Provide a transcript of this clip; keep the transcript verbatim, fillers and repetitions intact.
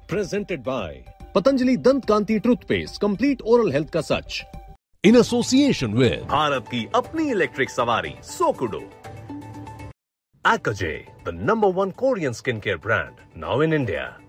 Presented by Patanjali Dant Kanti Toothpaste, complete oral health का सच. In association with Bharat की अपनी electric सवारी सोकुडो. Acajay, the number one Korean skincare brand, now in India.